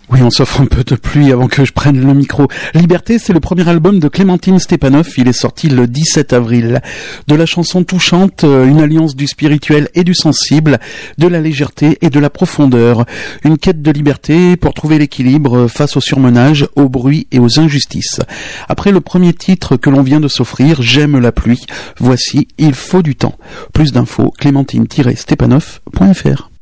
Oui, on s'offre un peu de pluie avant que je prenne le micro. Liberté, c'est le premier album de Clémentine Stepanov. Il est sorti le 17 avril. De la chanson touchante, une alliance du spirituel et du sensible, de la légèreté et de la profondeur. Une quête de liberté pour trouver l'équilibre face au surmenage, au bruit et aux injustices. Après le premier titre que l'on vient de s'offrir, J'aime la pluie, voici Il faut du temps. Plus d'infos, clémentine-stepanov.fr.